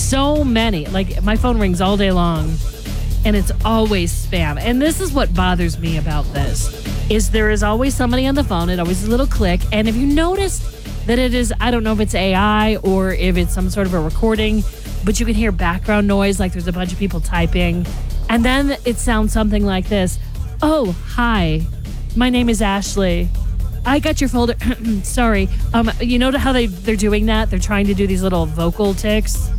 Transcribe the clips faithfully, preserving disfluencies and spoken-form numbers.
So many. Like, my phone rings all day long, and it's always spam. And this is what bothers me about this, is there is always somebody on the phone. It always is a little click. And if you notice that it is, I don't know if it's A I or if it's some sort of a recording, but you can hear background noise, like there's a bunch of people typing. And then it sounds something like this. Oh, hi. My name is Ashley. I got your folder. Sorry. Um, you know how they, they're doing that? They're trying to do these little vocal tics.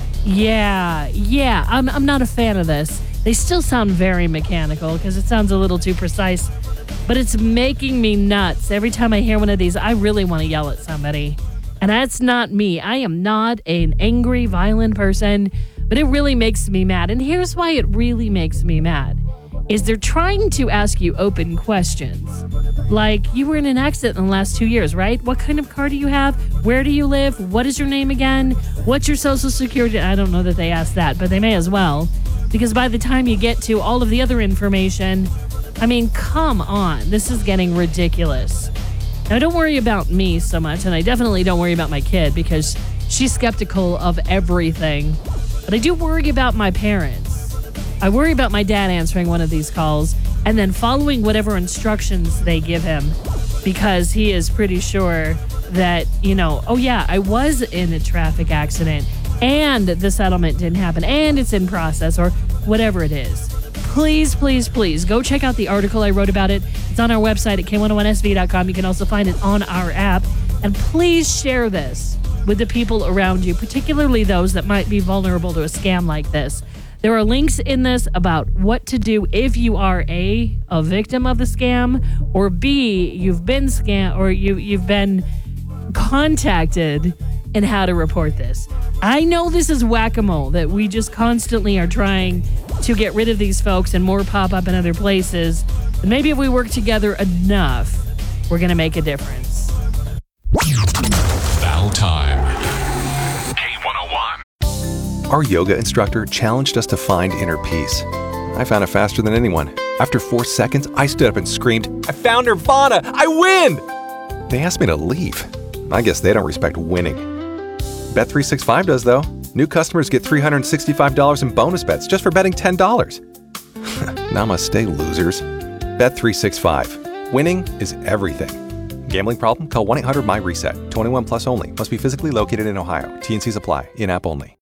Yeah, yeah. I'm, I'm not a fan of this. They still sound very mechanical because it sounds a little too precise. But it's making me nuts. Every time I hear one of these, I really want to yell at somebody. And that's not me. I am not an angry, violent person, but it really makes me mad. And here's why it really makes me mad, is they're trying to ask you open questions. Like, you were in an accident in the last two years, right? What kind of car do you have? Where do you live? What is your name again? What's your social security? I don't know that they asked that, but they may as well. Because by the time you get to all of the other information, I mean, come on. This is getting ridiculous. Now, don't worry about me so much, and I definitely don't worry about my kid because she's skeptical of everything. But I do worry about my parents. I worry about my dad answering one of these calls and then following whatever instructions they give him because he is pretty sure that, you know, oh yeah, I was in a traffic accident and the settlement didn't happen and it's in process or whatever it is. Please, please, please go check out the article I wrote about it. It's on our website at K one oh one S V dot com. You can also find it on our app. And please share this with the people around you, particularly those that might be vulnerable to a scam like this. There are links in this about what to do if you are A, a victim of the scam, or B, you've been scam or you you've been contacted, and how to report this. I know this is whack-a-mole, that we just constantly are trying to get rid of these folks and more pop up in other places. And maybe if we work together enough, we're going to make a difference. Battle time. K one oh one. Our yoga instructor challenged us to find inner peace. I found it faster than anyone. After four seconds, I stood up and screamed, "I found Nirvana! I win!" They asked me to leave. I guess they don't respect winning. Bet three sixty-five does, though. New customers get three hundred sixty-five dollars in bonus bets just for betting ten dollars. Namaste, losers. Bet three sixty-five. Winning is everything. Gambling problem? Call one eight hundred M Y RESET. twenty-one plus only. Must be physically located in Ohio. T and Cs apply. In-app only.